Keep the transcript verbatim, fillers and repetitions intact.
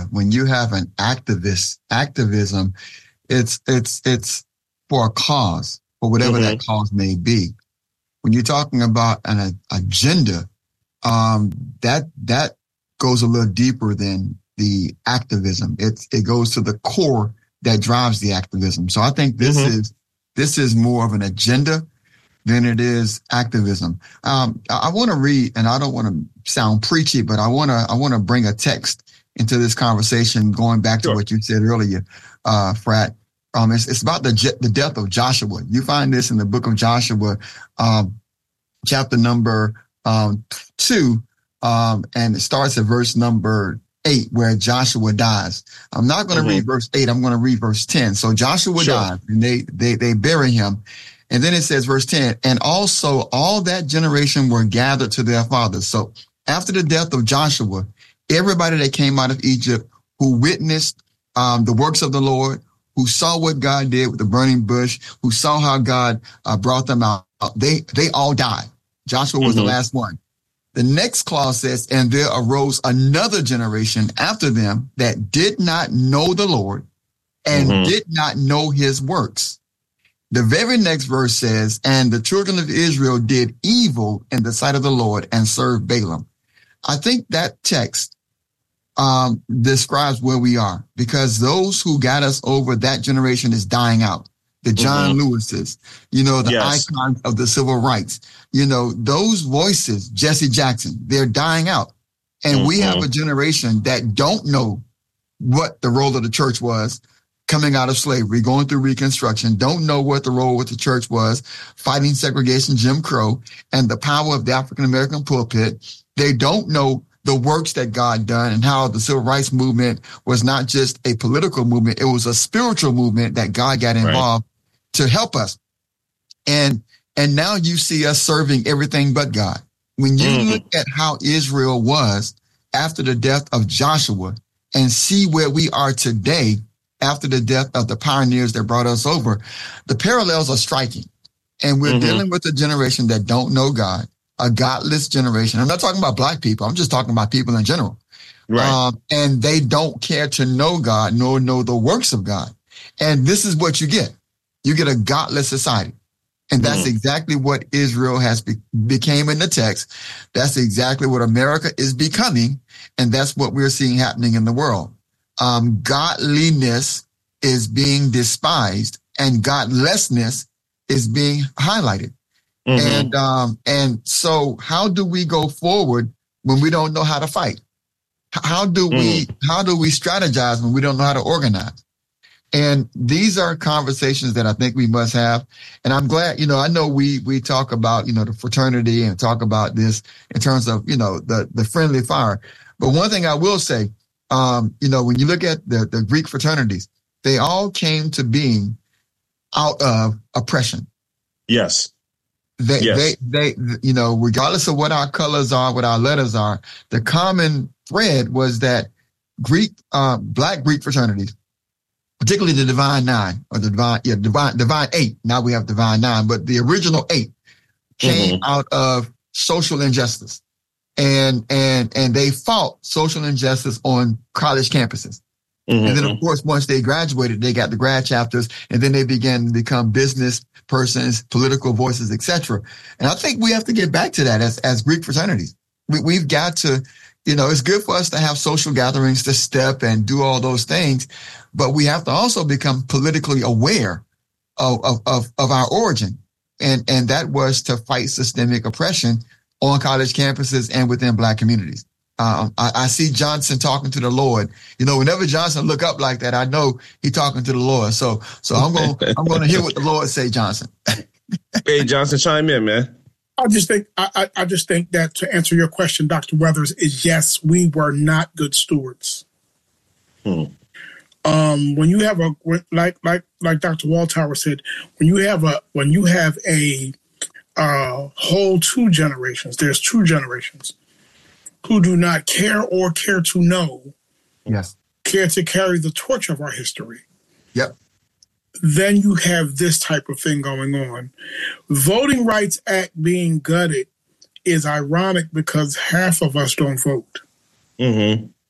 agenda. When you have an activist activism, it's it's it's for a cause, for whatever mm-hmm. that cause may be. When you're talking about an a, agenda, um, that that goes a little deeper than the activism. It it goes to the core that drives the activism. So I think this mm-hmm. is this is more of an agenda than it is activism. Um, I, I want to read, and I don't want to sound preachy, but I want to I want to bring a text into this conversation, going back to sure. what you said earlier, uh, Frat. Um, it's, it's about the the death of Joshua. You find this in the book of Joshua, um, chapter number um, two, um, and it starts at verse number eight, where Joshua dies. I'm not going to mm-hmm. read verse eight. I'm going to read verse ten. So Joshua sure. died, and they they they bury him. And then it says, verse ten, and also all that generation were gathered to their fathers. So after the death of Joshua, everybody that came out of Egypt who witnessed um, the works of the Lord, who saw what God did with the burning bush, who saw how God uh, brought them out, they they all died. Joshua was mm-hmm. the last one. The next clause says, and there arose another generation after them that did not know the Lord and mm-hmm. did not know his works. The very next verse says, and the children of Israel did evil in the sight of the Lord and served Balaam. I think that text um, describes where we are, because those who got us over that generation is dying out. The John mm-hmm. Lewises, you know, the yes. icons of the civil rights, you know, those voices, Jesse Jackson, they're dying out. And mm-hmm. we have a generation that don't know what the role of the church was coming out of slavery, going through Reconstruction, don't know what the role of the church was, fighting segregation, Jim Crow, and the power of the African-American pulpit. They don't know the works that God done and how the civil rights movement was not just a political movement. It was a spiritual movement that God got involved right. to help us. And, and now you see us serving everything but God. When you mm. look at how Israel was after the death of Joshua and see where we are today, after the death of the pioneers that brought us over, the parallels are striking. And we're mm-hmm. dealing with a generation that don't know God, a godless generation. I'm not talking about black people. I'm just talking about people in general. Right. Um, and they don't care to know God nor know the works of God. And this is what you get. You get a godless society. And that's mm-hmm. exactly what Israel has be- became in the text. That's exactly what America is becoming. And that's what we're seeing happening in the world. Um, godliness is being despised and godlessness is being highlighted. Mm-hmm. And, um, and so how do we go forward when we don't know how to fight? How do we, mm. how do we strategize when we don't know how to organize? And these are conversations that I think we must have. And I'm glad, you know, I know we, we talk about, you know, the fraternity and talk about this in terms of, you know, the, the friendly fire. But one thing I will say, Um, you know, when you look at the, the Greek fraternities, they all came to being out of oppression. Yes. They, yes. they, they, you know, regardless of what our colors are, what our letters are, the common thread was that Greek, uh, black Greek fraternities, particularly the Divine Nine or the Divine, yeah, Divine, Divine Eight. Now we have Divine Nine, but the original eight came mm-hmm. out of social injustice. And, and, and they fought social injustice on college campuses. Mm-hmm. And then, of course, once they graduated, they got the grad chapters, and then they began to become business persons, political voices, et cetera. And I think we have to get back to that as, as Greek fraternities. We, we've got to, you know, it's good for us to have social gatherings, to step and do all those things, but we have to also become politically aware of, of, of, of our origin. And, and that was to fight systemic oppression on college campuses and within black communities. Um, I, I see Johnson talking to the Lord. You know, whenever Johnson look up like that, I know he's talking to the Lord. So, so I'm going, I'm going to hear what the Lord say, Johnson. Hey, Johnson, chime in, man. I just think, I, I just think that to answer your question, Doctor Weathers, is yes, we were not good stewards. Hmm. Um, when you have a, like, like, like Doctor Waldhauer said, when you have a, when you have a, Uh, whole two generations. There's two generations who do not care or care to know, yes, care to carry the torch of our history. Yep. Then you have this type of thing going on. Voting Rights Act being gutted is ironic because half of us don't vote. Mm-hmm.